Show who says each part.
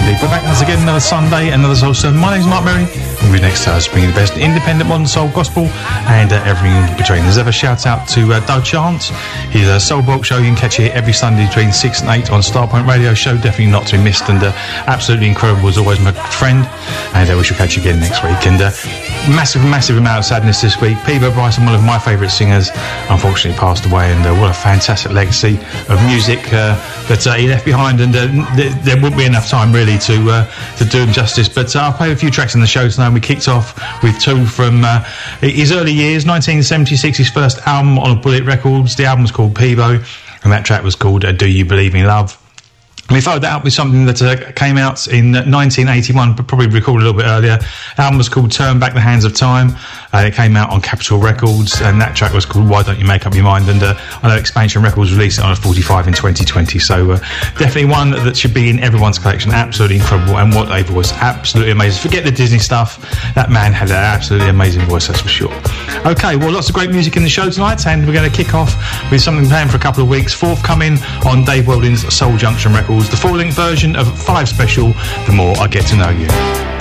Speaker 1: indeed. We're back once again another Sunday, another Soul Sermon. My name's Mark Merry, and we're next to us bringing the best independent modern soul gospel and everything in between. There's ever shout out to Doug Chance. He's a Soul Bulk show you can catch here every Sunday between 6 and 8 on Starpoint Radio Show. Definitely not to be missed, and absolutely incredible as always, my friend. And we shall catch you again next week. And massive amount of sadness this week. Peabo Bryson, one of my favourite singers, unfortunately passed away, and what a fantastic legacy of music that he left behind, and there wouldn't be enough time really to do him justice, but I'll play a few tracks in the show tonight. We kicked off with two from his early years, 1976, his first album on Bullet Records. The album was called Peabo, and that track was called Do You Believe in Love? We followed that up with something that came out in 1981, but probably recorded a little bit earlier. The album was called Turn Back the Hands of Time. It came out on Capitol Records, and that track was called Why Don't You Make Up Your Mind? And I know Expansion Records released it on a 45 in 2020, so definitely one that should be in everyone's collection. Absolutely incredible, and what a voice, absolutely amazing. Forget the Disney stuff, that man had an absolutely amazing voice, that's for sure. Okay, well, lots of great music in the show tonight, and we're going to kick off with something planned for a couple of weeks, forthcoming on Dave Weldon's Soul Junction Records, the full-length version of 5 Special, The More I Get to Know You.